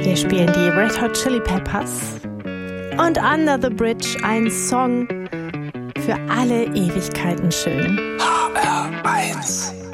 Hier spielen die Red Hot Chili Peppers und Under the Bridge, ein Song für alle Ewigkeiten schön. HR1